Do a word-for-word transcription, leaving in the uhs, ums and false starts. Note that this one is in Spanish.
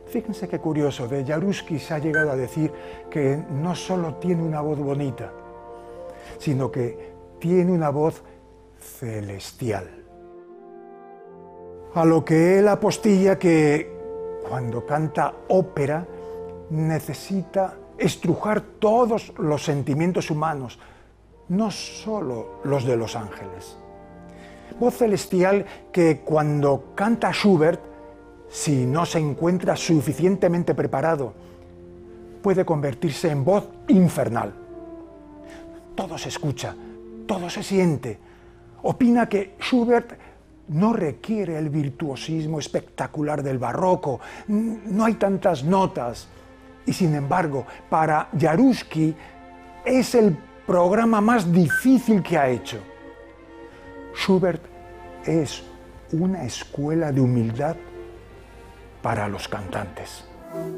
Fíjense qué curioso, de Jaruski se ha llegado a decir que no solo tiene una voz bonita, sino que tiene una voz celestial. A lo que él apostilla que cuando canta ópera necesita estrujar todos los sentimientos humanos, no solo los de los ángeles. Voz celestial que cuando canta Schubert, si no se encuentra suficientemente preparado, puede convertirse en voz infernal. Todo se escucha, todo se siente. Opina que Schubert no requiere el virtuosismo espectacular del barroco, no hay tantas notas. Y sin embargo, para Jaruski es el programa más difícil que ha hecho. Schubert es una escuela de humildad para los cantantes.